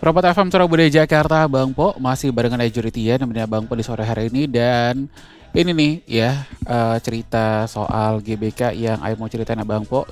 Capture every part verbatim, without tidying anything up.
Robot F M Surabaya Jakarta, Bang Po masih barengan Ayu Ritya nemenin Bang Po di sore hari ini. Dan ini nih ya, eh, cerita soal G B K yang Ayu mau ceritain Bang Po.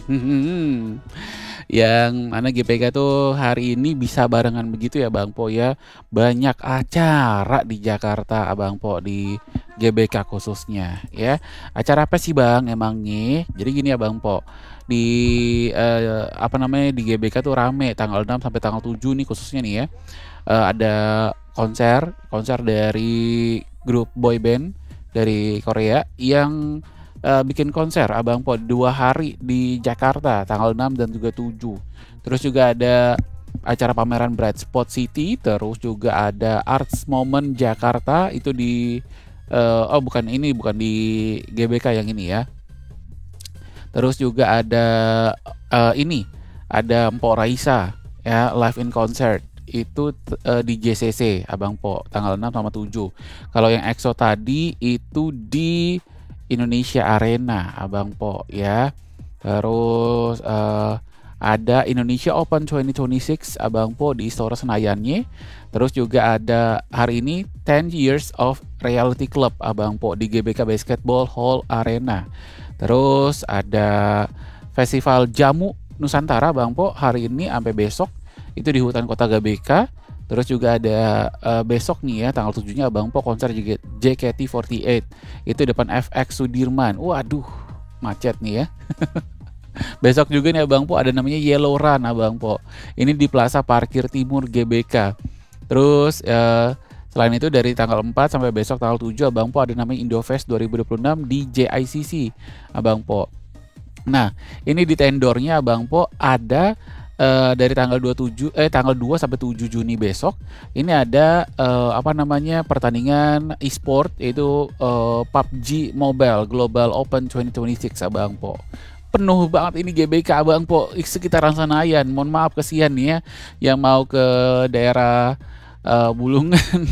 Yang mana G B K tuh hari ini bisa barengan begitu ya Bang Po ya. Banyak acara di Jakarta Abang Po, di G B K khususnya ya. Acara apa sih Bang emangnya? Jadi gini ya Bang Po, di eh, apa namanya di G B K tuh rame tanggal enam sampai tanggal tujuh nih khususnya nih ya. Eh, ada konser konser dari grup boy band dari Korea yang eh, bikin konser Abang Po dua hari di Jakarta tanggal enam dan juga tujuh. Terus juga ada acara pameran Bright Spot City, terus juga ada Arts Moment Jakarta itu di eh, oh bukan ini bukan di G B K yang ini ya. Terus juga ada eh, ini ada Mpok Raisa ya, live in concert itu eh, di J C C Abang Po tanggal enam sama tujuh. Kalau yang E X O tadi itu di Indonesia Arena Abang Po ya. Terus eh, ada Indonesia Open dua ribu dua puluh enam Abang Po di Istora Senayannya. Terus juga ada hari ini ten years of Reality Club Abang Po di G B K Basketball Hall Arena. Terus ada Festival Jamu Nusantara Bang Po hari ini sampai besok itu di Hutan Kota G B K. Terus juga ada uh, besok nih ya tanggal tujuh-nya Bang Po konser J K T empat delapan itu depan F X Sudirman. Waduh, macet nih ya. Besok juga nih Abang Po ada namanya Yellow Run Abang Po. Ini di Plaza Parkir Timur G B K. Terus uh, selain itu dari tanggal empat sampai besok tanggal tujuh Abang Po ada namanya Indofest dua ribu dua puluh enam di J I C C Abang Po. Nah, ini di tendornya Abang Po ada uh, dari tanggal dua puluh tujuh eh tanggal dua sampai tujuh Juni besok. Ini ada uh, apa namanya pertandingan e-sport yaitu uh, P U B G Mobile Global Open dua ribu dua puluh enam Abang Po. Penuh banget ini G B K Abang Po sekitaran Senayan. Mohon maaf kesian nih ya yang mau ke daerah uh, Bulungan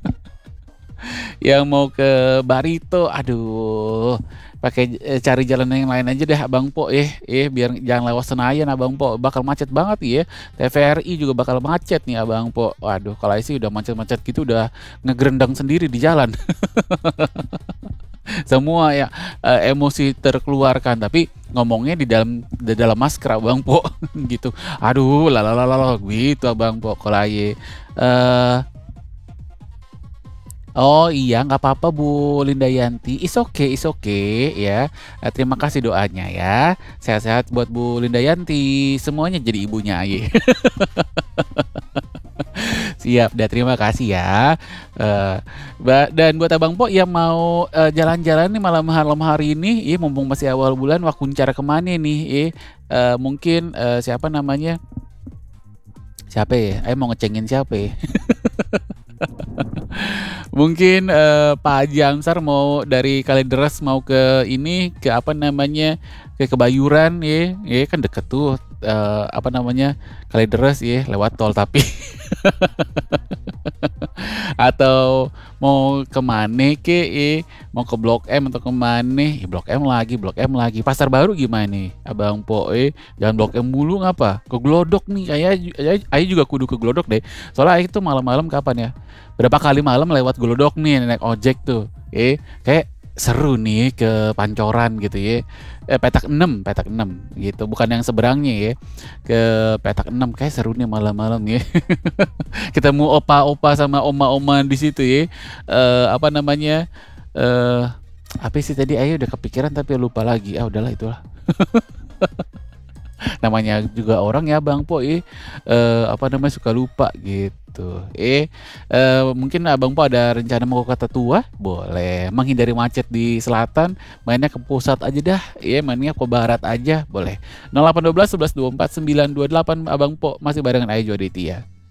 yang mau ke Barito, aduh pakai eh, cari jalan yang lain aja deh Abang Po eh eh biar jangan lewat Senayan Abang Po, bakal macet banget ya. T V R I juga bakal macet nih Abang Po. Waduh kalau sih udah macet-macet gitu udah ngegerendang sendiri di jalan. Semua ya eh, emosi terkeluarkan, tapi ngomongnya di dalam di dalam masker Abang Po gitu. Aduh lalalala gitu Abang Po kalau aye eh oh iya, nggak apa-apa Bu Linda Yanti. Is okay, is okay ya. Eh, terima kasih doanya ya. Sehat-sehat buat Bu Linda Yanti. Semuanya jadi ibunya Aye. Siap, dah terima kasih ya. Eh, ba- dan buat Abang Po yang mau eh, jalan-jalan nih malam malam hari ini, ya mumpung masih awal bulan, wah kuncar kemana nih? Eh, eh, mungkin eh, siapa namanya? Siapa ya? Ayo mau ngecengin siapa ya? Mungkin eh, Pak Haji Amsar mau dari Kalideres mau ke ini ke apa namanya ke Kebayuran ya, ya kan deket tuh eh, apa namanya Kalideres ya lewat tol tapi atau mau kemana ke eh mau ke Blok M atau kemana eh, Blok M lagi Blok M lagi Pasar Baru gimana nih Abang Po eh jangan Blok M mulu ngapa ke Glodok nih kayak Ayo juga kudu ke Glodok deh soalnya itu malam-malam kapan ya berapa kali malam lewat Glodok nih naik ojek tuh eh kayak seru nih ke Pancoran gitu ya eh, petak enam petak enam gitu bukan yang seberangnya ya ke petak enam kayak seru nih malam-malam ya. Ketemu opa-opa sama oma-oma di situ ya eh, apa namanya eh apa sih tadi ayo udah kepikiran tapi lupa lagi ah udahlah itulah. Namanya juga orang ya Bang Po eh, eh apa namanya suka lupa gitu eh, eh mungkin Abang Po ada rencana mau ke Kota Tua boleh menghindari macet di selatan mainnya ke pusat aja dah ya mainnya ke barat aja boleh. Nol delapan satu dua sebelas dua puluh empat sembilan dua puluh delapan Abang Po masih barengan Ayu Aditya.